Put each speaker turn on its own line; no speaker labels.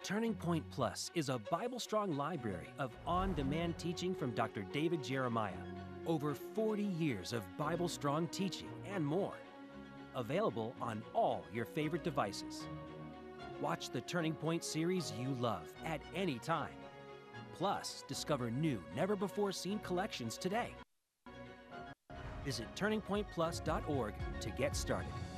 Turning Point Plus is a Bible Strong library of on-demand teaching from Dr. David Jeremiah. Over 40 years of Bible Strong teaching and more. Available on all your favorite devices. Watch the Turning Point series you love at any time. Plus, discover new, never-before-seen collections today. Visit turningpointplus.org to get started.